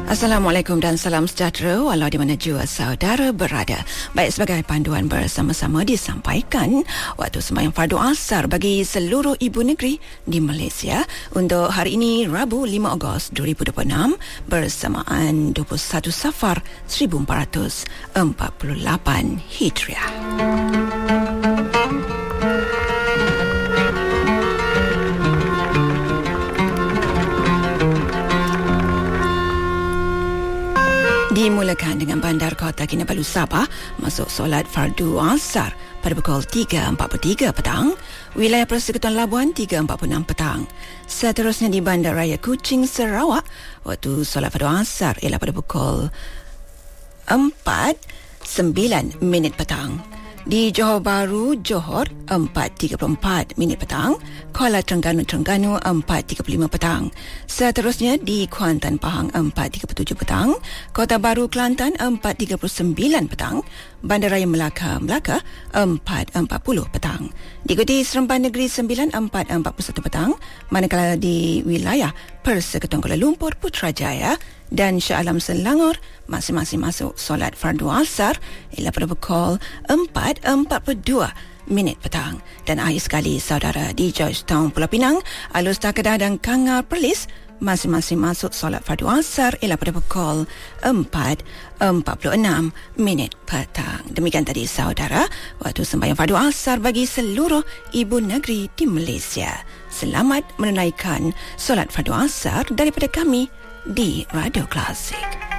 Assalamualaikum dan salam sejahtera walau di mana jua saudara berada. Baik, sebagai panduan bersama-sama disampaikan waktu sembahyang fardu asar bagi seluruh ibu negeri di Malaysia untuk hari ini Rabu 5 Ogos 2026 bersamaan 21 Safar 1448 Hijriah. Dimulakan dengan Bandar Kota Kinabalu Sabah masuk solat fardu asar pada pukul 3.43 petang, wilayah Persekutuan Labuan 3.46 petang. Seterusnya di Bandar Raya Kuching Sarawak, waktu solat fardu asar ialah pada pukul 4.09 petang. Di Johor Bahru, Johor 4.34 petang, Kuala Terengganu 4.35 petang. Seterusnya di Kuantan Pahang 4.37 petang, Kota Baru Kelantan 4.39 petang, Bandaraya Melaka 4.40 petang. Diikuti Seremban Negeri 9 4.41 petang, manakala di wilayah Persekutuan Kuala Lumpur, Putrajaya dan Shah Alam Selangor masing-masing masuk solat fardu asar ialah pada pukul 4.42 petang. Dan akhir sekali saudara, di Georgetown Pulau Pinang, Alus Kedah dan Kangar Perlis masing-masing masuk solat fardu asar ialah pada pukul 4.46 petang. Demikian tadi saudara, waktu sembahyang fardu asar bagi seluruh ibu negeri di Malaysia. Selamat menunaikan solat fardu asar daripada kami di Radio Klasik.